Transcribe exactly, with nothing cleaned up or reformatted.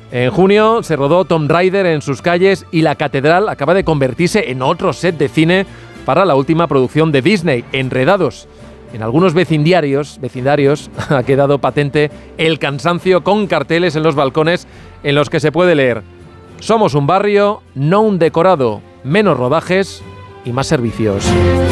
En junio se rodó Tomb Raider en sus calles y la catedral acaba de convertirse en otro set de cine para la última producción de Disney, Enredados. En algunos vecindarios, vecindarios ha quedado patente el cansancio con carteles en los balcones en los que se puede leer: somos un barrio, no un decorado, menos rodajes y más servicios.